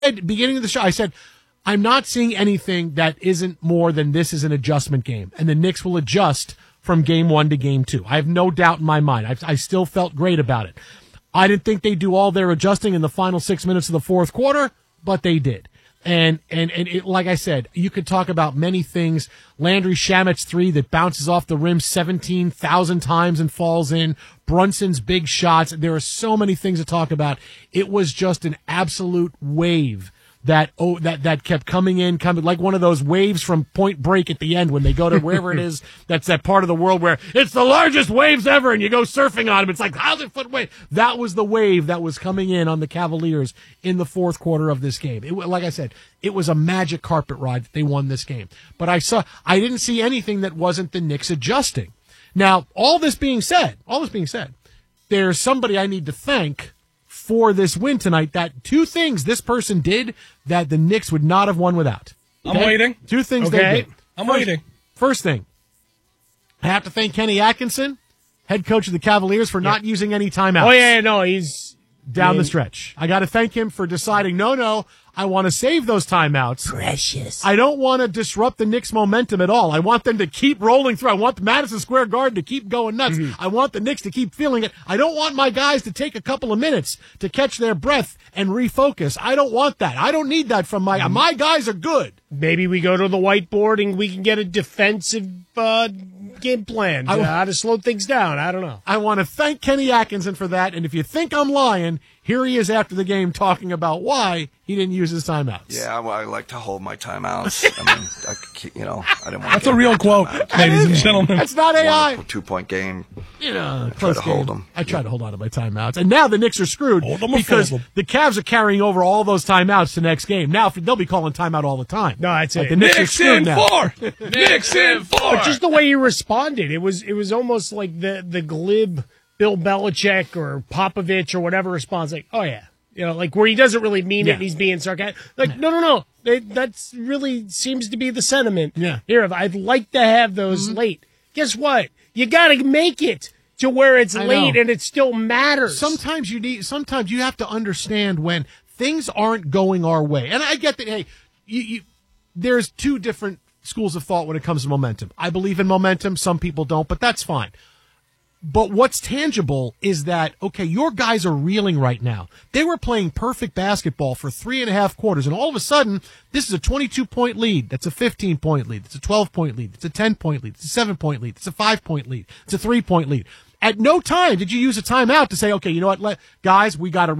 At the beginning of the show, I said, I'm not seeing anything that isn't more than this is an adjustment game, and the Knicks will adjust from game 1 to game 2. I have no doubt in my mind. I still felt great about it. I didn't think they'd do all their adjusting in the final 6 minutes of the fourth quarter, but they did. And it, like I said, you could talk about many things. Landry Shamet's three that bounces off the rim 17,000 times and falls in. Brunson's big shots. There are so many things to talk about. It was just an absolute wave that kept coming like one of those waves from Point Break at the end when they go to wherever it is. That's that part of the world where it's the largest waves ever and you go surfing on them. It's like 1,000-foot wave. That was the wave that was coming in on the Cavaliers in the fourth quarter of this game. Like I said, it was a magic carpet ride that they won this game. But I didn't see anything that wasn't the Knicks adjusting. Now, all this being said, there's somebody I need to thank for this win tonight. That two things this person did that the Knicks would not have won without. Okay? I'm waiting. Two things they did. I'm waiting. First thing, I have to thank Kenny Atkinson, head coach of the Cavaliers, for not using any timeouts. Oh, yeah, no, he's down the stretch. I got to thank him for deciding, no, I want to save those timeouts. Precious. I don't want to disrupt the Knicks' momentum at all. I want them to keep rolling through. I want the Madison Square Garden to keep going nuts. I want the Knicks to keep feeling it. I don't want my guys to take a couple of minutes to catch their breath and refocus. I don't want that. I don't need that from my guys are good. Maybe we go to the whiteboard and we can get a defensive game plan how to slow things down. I don't know. I want to thank Kenny Atkinson for that. And if you think I'm lying, here he is after the game talking about why he didn't use his timeouts. Yeah, I like to hold my timeouts. I mean, I didn't want. That's a real quote, ladies and gentlemen. That's not AI. 2-point game. Close to game. hold them. I try to hold on to my timeouts, and now the Knicks are screwed because the Cavs are carrying over all those timeouts to next game. Now they'll be calling timeout all the time. No, that's it. The Knicks are screwed now. 4. Knicks in 4. But just the way he responded, it was almost like the glib Bill Belichick or Popovich or whatever response, like, oh yeah. Like where he doesn't really mean it and he's being sarcastic. Like, no. That's really seems to be the sentiment here. I'd like to have those late. Guess what? You got to make it to where it's late and it still matters. Sometimes you have to understand when things aren't going our way. And I get that, hey, there's two different schools of thought when it comes to momentum. I believe in momentum. Some people don't, but that's fine. But what's tangible is that, okay, your guys are reeling right now. They were playing perfect basketball for 3.5 quarters, and all of a sudden, this is a 22-point lead. That's a 15-point lead. It's a 12-point lead. It's a 10-point lead. It's a 7-point lead. It's a 5-point lead. It's a 3-point lead. At no time did you use a timeout to say, okay, you know what, guys, we gotta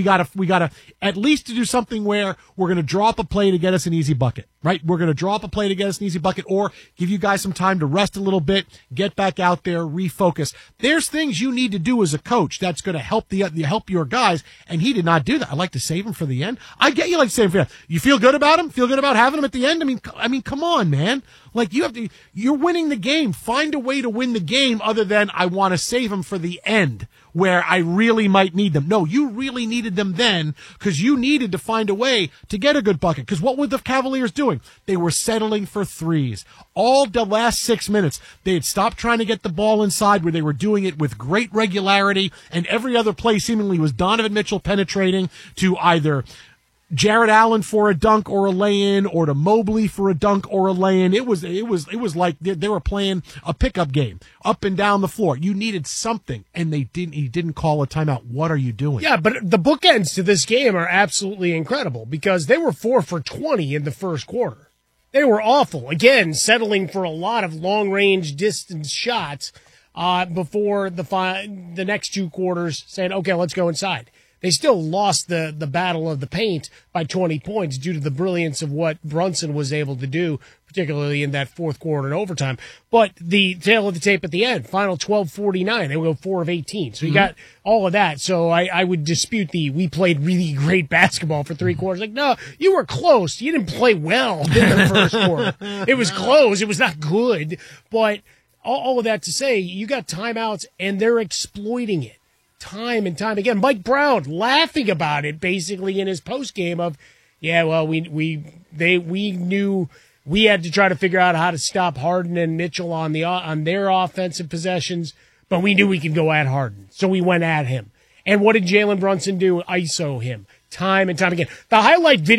at least to do something where we're gonna drop a play to get us an easy bucket, right? We're gonna drop a play to get us an easy bucket, or give you guys some time to rest a little bit, get back out there, refocus. There's things you need to do as a coach that's gonna help help your guys, and he did not do that. I like to save him for the end. I get you like to save him for the end. You feel good about him? Feel good about having him at the end? I mean, come on, man. Like you're winning the game. Find a way to win the game other than I want to save them for the end where I really might need them. No, you really needed them then because you needed to find a way to get a good bucket. Because what were the Cavaliers doing? They were settling for threes. All the last 6 minutes, they had stopped trying to get the ball inside where they were doing it with great regularity, and every other play seemingly was Donovan Mitchell penetrating to either Jared Allen for a dunk or a lay-in, or to Mobley for a dunk or a lay-in. It was like they were playing a pickup game up and down the floor. You needed something, and he didn't call a timeout. What are you doing? Yeah, but the bookends to this game are absolutely incredible because they were 4 for 20 in the first quarter. They were awful. Again, settling for a lot of long-range distance shots before the next 2 quarters saying, okay, let's go inside. They still lost the battle of the paint by 20 points due to the brilliance of what Brunson was able to do, particularly in that fourth quarter and overtime. But the tail of the tape at the end, final 12:49, they will go 4 of 18. So you got all of that. So I would dispute we played really great basketball for 3 quarters. Like, no, you were close. You didn't play well in the first quarter. It was close. It was not good. But all of that to say, you got timeouts, and they're exploiting it. Time and time again. Mike Brown laughing about it basically in his post game of, yeah, well, we knew we had to try to figure out how to stop Harden and Mitchell on their offensive possessions, but we knew we could go at Harden, so we went at him. And what did Jalen Brunson do? ISO him. time and time again. The highlight video